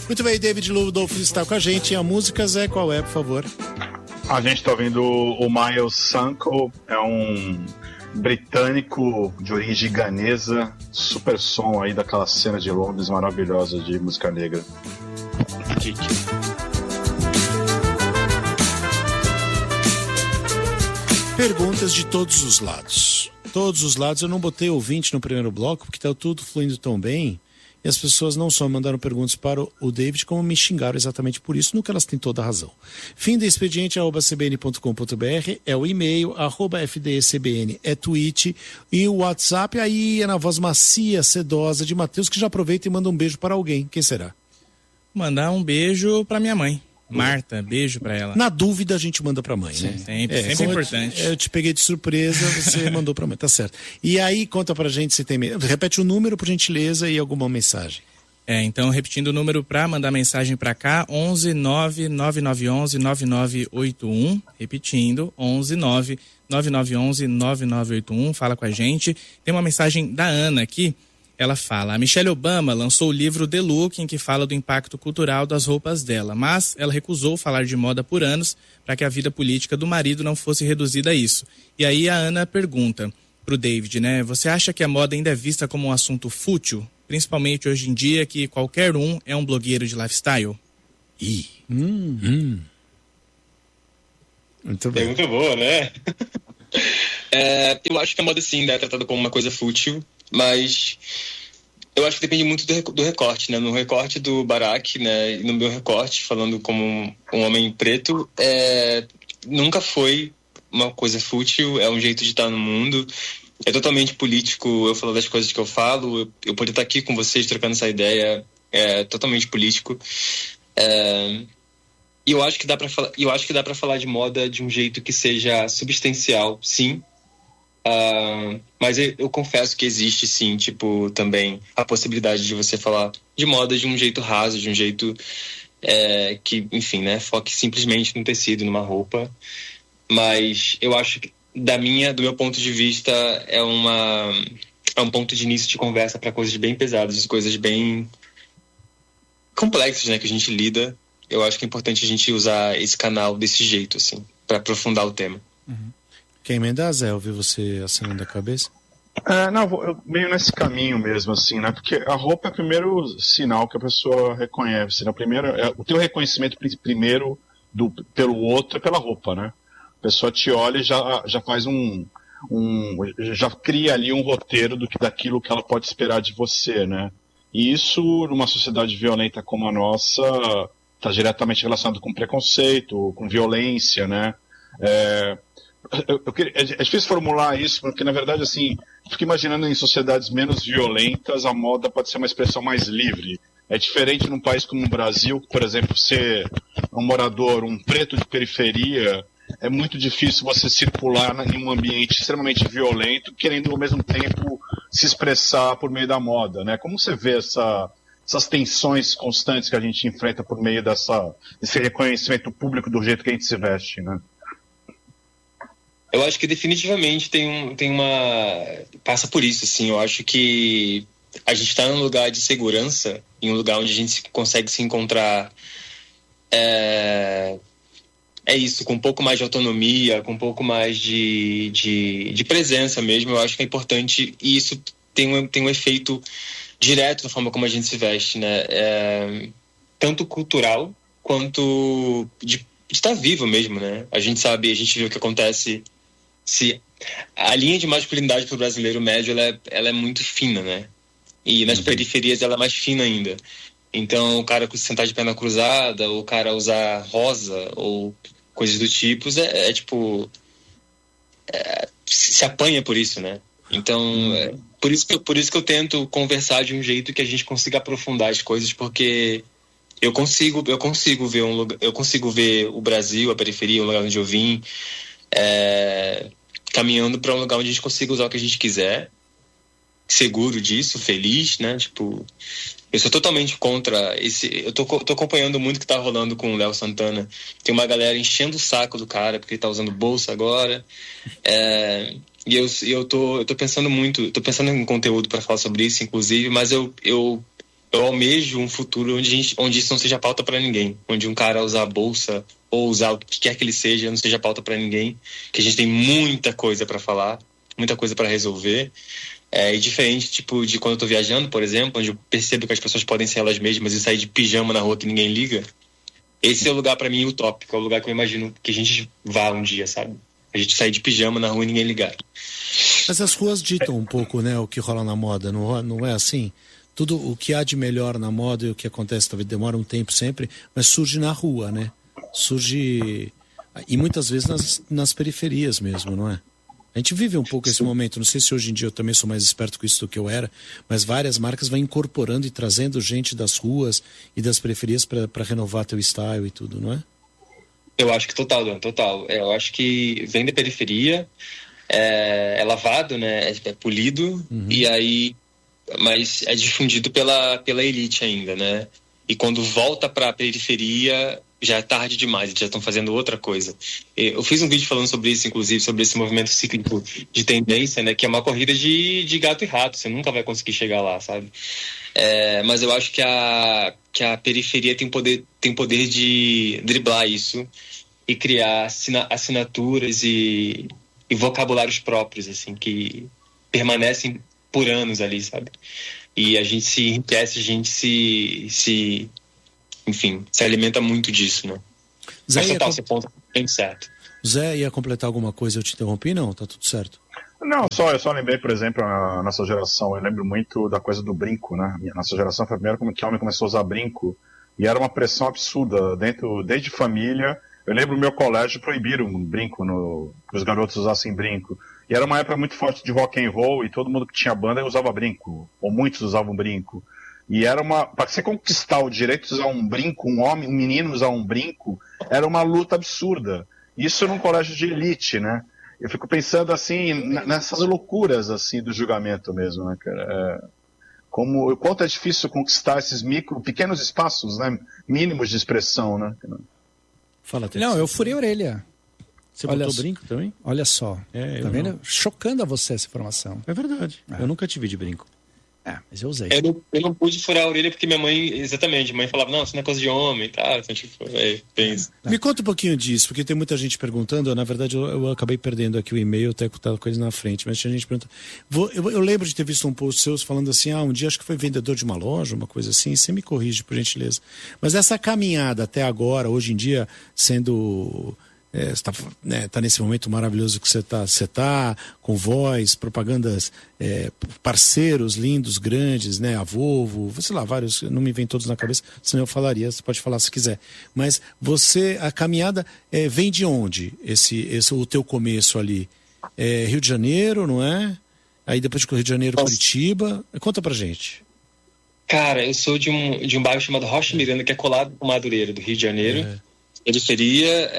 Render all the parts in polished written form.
Muito bem, David Ludolf está com a gente. E a música, Zé, qual é, por favor? A gente está ouvindo o Miles Sanko, é um britânico de origem ganesa, super som aí daquela cena de Londres maravilhosa de música negra. Perguntas de todos os lados. Todos os lados. Eu não botei ouvinte no primeiro bloco, porque tá tudo fluindo tão bem. E as pessoas não só mandaram perguntas para o David, como me xingaram exatamente por isso, no que elas têm toda a razão. fimdoexpediente@cbn.com.br é o e-mail, @fdecbn é tweet, e o WhatsApp aí é na voz macia, sedosa de Matheus, que já aproveita e manda um beijo para alguém. Quem será? Mandar um beijo para minha mãe. Marta, beijo pra ela. Na dúvida a gente manda pra mãe, né? Sempre é importante. Eu te peguei de surpresa, você mandou pra mãe, tá certo. E aí, conta pra gente se tem... Repete o número, por gentileza, e alguma mensagem. Então, repetindo o número pra mandar mensagem pra cá, 11 99911 9981. Repetindo, 11 99911 9981. Fala com a gente. Tem uma mensagem da Ana aqui. Ela fala: a Michelle Obama lançou o livro The Look, em que fala do impacto cultural das roupas dela, mas ela recusou falar de moda por anos para que a vida política do marido não fosse reduzida a isso. E aí a Ana pergunta pro David, né? Você acha que a moda ainda é vista como um assunto fútil? Principalmente hoje em dia, que qualquer um é um blogueiro de lifestyle? Muito bem. Pergunta boa, né? Eu acho que a moda sim é tratada como uma coisa fútil, mas eu acho que depende muito do recorte, né? No recorte do Barack, né? E no meu recorte, falando como um homem preto, nunca foi uma coisa fútil, é um jeito de estar no mundo, é totalmente político. Eu falo das coisas que eu falo, eu poder estar aqui com vocês trocando essa ideia é totalmente político. E eu acho que dá para falar de moda de um jeito que seja substancial, sim. Mas eu confesso que existe sim, tipo, também a possibilidade de você falar de moda de um jeito raso, de um jeito que, enfim, né, foque simplesmente no tecido, numa roupa. Mas eu acho que do meu ponto de vista é um ponto de início de conversa para coisas bem pesadas, coisas bem complexas, né, que a gente lida. Eu acho que é importante a gente usar esse canal desse jeito, assim, para aprofundar o tema. Quem emenda, Zé? Eu vi você acenando a cabeça. Eu meio nesse caminho mesmo, assim, né? Porque a roupa é o primeiro sinal que a pessoa reconhece, né? O teu reconhecimento primeiro pelo outro é pela roupa, né? A pessoa te olha e já faz já cria ali um roteiro daquilo que ela pode esperar de você, né? E isso, numa sociedade violenta como a nossa, está diretamente relacionado com preconceito, com violência, né? É difícil formular isso, porque na verdade, assim, fico imaginando em sociedades menos violentas, a moda pode ser uma expressão mais livre. É diferente num país como o Brasil, que, por exemplo, ser um morador, um preto de periferia, é muito difícil você circular em um ambiente extremamente violento, querendo ao mesmo tempo se expressar por meio da moda, né? Como você vê essas tensões constantes que a gente enfrenta por meio desse reconhecimento público do jeito que a gente se veste, né? Eu acho que definitivamente passa por isso, assim. Eu acho que a gente está num lugar de segurança, em um lugar onde a gente consegue se encontrar, isso, com um pouco mais de autonomia, com um pouco mais de presença mesmo. Eu acho que é importante, e isso tem um efeito direto na forma como a gente se veste, né? Tanto cultural quanto de estar vivo mesmo, né? A gente vê o que acontece. Se a linha de masculinidade para o brasileiro médio ela é muito fina, né? E nas periferias ela é mais fina ainda. Então o cara sentar de perna cruzada, ou o cara usar rosa ou coisas do tipo, se apanha por isso, né? Então por isso que eu tento conversar de um jeito que a gente consiga aprofundar as coisas, porque eu consigo ver o Brasil, a periferia, o lugar onde eu vim, caminhando para um lugar onde a gente consiga usar o que a gente quiser, seguro disso, feliz, né? Tipo, eu sou totalmente contra eu tô acompanhando muito o que tá rolando com o Léo Santana. Tem uma galera enchendo o saco do cara porque ele tá usando bolsa agora, e eu tô pensando muito, tô pensando em conteúdo para falar sobre isso, inclusive, mas eu eu almejo um futuro onde isso não seja pauta para ninguém, onde um cara usar a bolsa ou usar o que quer que ele seja não seja pauta para ninguém, que a gente tem muita coisa para falar, muita coisa para resolver. E diferente tipo de quando eu tô viajando, por exemplo, onde eu percebo que as pessoas podem ser elas mesmas e sair de pijama na rua que ninguém liga. Esse é o lugar para mim utópico, é o lugar que eu imagino que a gente vá um dia, sabe? A gente sair de pijama na rua e ninguém ligar. Mas as ruas ditam um pouco, né, o que rola na moda, não é assim? Tudo o que há de melhor na moda e o que acontece, talvez demora um tempo sempre, mas surge na rua, né? Surge, e muitas vezes nas periferias mesmo, não é? A gente vive um pouco esse momento, não sei se hoje em dia eu também sou mais esperto com isso do que eu era, mas várias marcas vão incorporando e trazendo gente das ruas e das periferias para renovar teu style e tudo, não é? Eu acho que total, Dan, total. Eu acho que vem da periferia, é lavado, né? É polido, e aí, mas é difundido pela elite ainda, né? E quando volta para a periferia, já é tarde demais, já estão fazendo outra coisa. Eu fiz um vídeo falando sobre isso, inclusive, sobre esse movimento cíclico de tendência, né? Que é uma corrida de gato e rato, você nunca vai conseguir chegar lá, sabe? Mas eu acho que a periferia tem poder de driblar isso e criar assinaturas e vocabulários próprios, assim, que permanecem por anos ali, sabe? E a gente se enriquece, a gente enfim, se alimenta muito disso, né? Zé, mas total, esse ponto é bem certo. Zé, ia completar alguma coisa? Eu te interrompi? Não, tá tudo certo. Não, eu só lembrei, por exemplo, a nossa geração, eu lembro muito da coisa do brinco, né? A nossa geração foi a primeira que o homem começou a usar brinco, e era uma pressão absurda, desde família. Eu lembro o meu colégio proibiram um brinco, que os garotos usassem brinco. E era uma época muito forte de rock and roll, e todo mundo que tinha banda usava brinco, ou muitos usavam brinco. E era para você conquistar o direito de usar um brinco, um menino usar um brinco, era uma luta absurda. Isso num colégio de elite, né? Eu fico pensando, assim, nessas loucuras, assim, do julgamento mesmo, né, cara? O quanto é difícil conquistar esses pequenos espaços, né? Mínimos de expressão, né? Fala, Tess. Não, eu furei a orelha. Você botou brinco também? Olha só. Tá vendo? Não. Chocando a você essa informação. É verdade. Eu nunca te vi de brinco. Mas eu usei. Eu não pude furar a orelha porque minha mãe, exatamente, mãe falava, não, isso não é coisa de homem e tal. Então, tipo, bem isso. Me conta um pouquinho disso, porque tem muita gente perguntando. Na verdade, eu acabei perdendo aqui o e-mail, até com a coisa na frente, mas tinha gente perguntando. Eu lembro de ter visto um post seu falando assim, um dia acho que foi vendedor de uma loja, uma coisa assim. Você me corrige, por gentileza. Mas essa caminhada até agora, hoje em dia, sendo... Você tá nesse momento maravilhoso que você tá com voz, propagandas, parceiros lindos, grandes, né? A Volvo, sei lá, vários, não me vem todos na cabeça, senão eu falaria, você pode falar se quiser. Mas a caminhada vem de onde? O teu começo ali? Rio de Janeiro, não é? Aí depois de Rio de Janeiro, Curitiba. Conta pra gente. Cara, eu sou de um bairro chamado Rocha Miranda, que é colado com Madureira, do Rio de Janeiro. Periferia,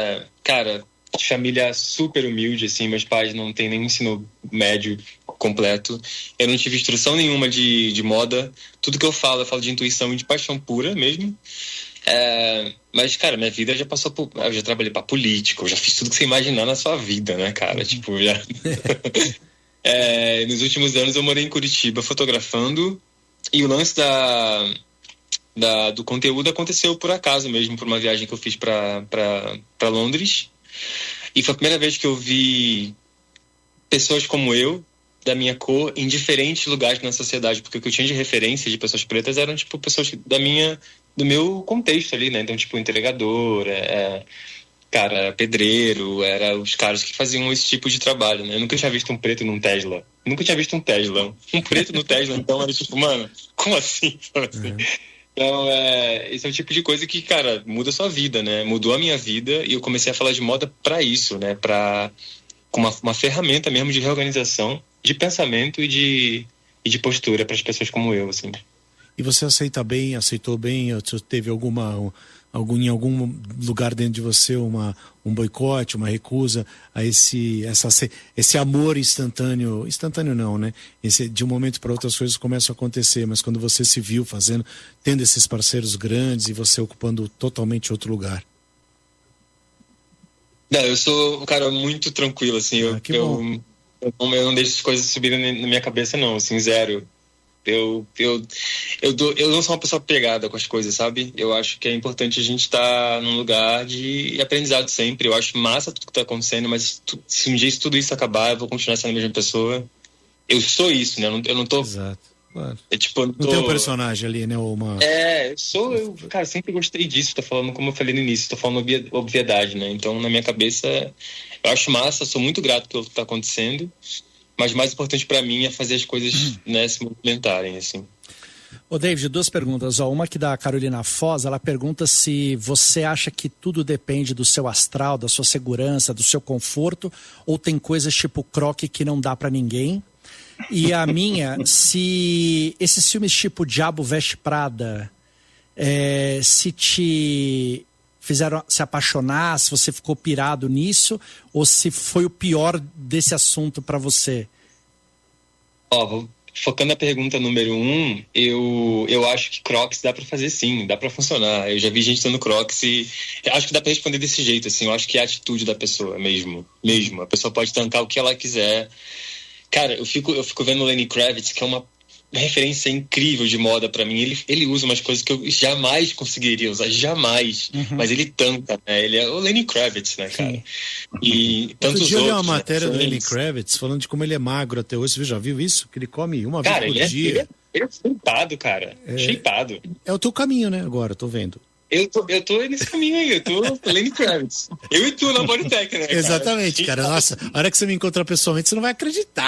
cara, de família super humilde, assim, meus pais não têm nem ensino médio completo, eu não tive instrução nenhuma de moda, tudo que eu falo de intuição e de paixão pura mesmo, mas, cara, minha vida já passou eu já trabalhei pra político, eu já fiz tudo que você imaginar na sua vida, né, cara, tipo, já... nos últimos anos eu morei em Curitiba fotografando, e o lance do conteúdo aconteceu por acaso mesmo, por uma viagem que eu fiz para Londres, e foi a primeira vez que eu vi pessoas como eu, da minha cor, em diferentes lugares na sociedade, porque o que eu tinha de referência de pessoas pretas eram tipo pessoas do meu contexto ali, né? Então, tipo, entregador, cara, pedreiro, era os caras que faziam esse tipo de trabalho, né? Eu nunca tinha visto um preto num Tesla. Nunca tinha visto um Tesla. Um preto no Tesla, então era tipo, mano, como assim? Então, esse é o tipo de coisa que, cara, muda a sua vida, né? Mudou a minha vida e eu comecei a falar de moda para isso, né? Com uma ferramenta mesmo de reorganização, de pensamento e de postura para as pessoas como eu, assim. E você aceitou bem, teve em algum lugar dentro de você um boicote, uma recusa a esse amor instantâneo não, né? De um momento para outro as coisas começam a acontecer, mas quando você se viu tendo esses parceiros grandes e você ocupando totalmente outro lugar. Não, eu sou um cara muito tranquilo, assim, eu não deixo as coisas subirem na minha cabeça, não, assim, zero. Eu não sou uma pessoa pegada com as coisas, sabe? Eu acho que é importante a gente estar num lugar de aprendizado sempre. Eu acho massa tudo que tá acontecendo, mas se um dia tudo isso acabar, eu vou continuar sendo a mesma pessoa. Eu sou isso, né? Eu não tô... Exato. Claro. Tipo, não tem um personagem ali, né? Eu cara, sempre gostei disso. Tô falando, como eu falei no início, tô falando obviedade, né? Então, na minha cabeça, eu acho massa, sou muito grato pelo que tá acontecendo. Mas o mais importante para mim é fazer as coisas, né, se movimentarem, assim. Ô, David, 2 perguntas. Uma aqui da Carolina Foz, ela pergunta se você acha que tudo depende do seu astral, da sua segurança, do seu conforto, ou tem coisas tipo croque que não dá para ninguém. E a minha, se esses filmes tipo Diabo Veste Prada, se te fizeram se apaixonar, se você ficou pirado nisso, ou se foi o pior desse assunto para você? Focando na pergunta número 1, eu acho que Crocs dá pra fazer sim, dá pra funcionar. Eu já vi gente usando Crocs e acho que dá pra responder desse jeito, assim. Eu acho que é a atitude da pessoa mesmo. A pessoa pode tancar o que ela quiser. Cara, eu fico vendo o Lenny Kravitz, que é uma referência incrível de moda pra mim. Ele usa umas coisas que eu jamais conseguiria usar, jamais. Mas ele tanca, né? Ele é o Lenny Kravitz, né, cara? Sim. E tantos outros. Eu li uma matéria do Lenny Kravitz falando de como ele é magro até hoje. Você já viu isso? Que ele come uma vez por dia. Ele é shapeado, cara. Shapeado. É o teu caminho, né? Agora, tô vendo. Eu tô nesse caminho aí, eu tô Lenny Kravitz. Eu e tu na Bodytech, né, cara? Exatamente, cara. Nossa, a hora que você me encontrar pessoalmente, você não vai acreditar.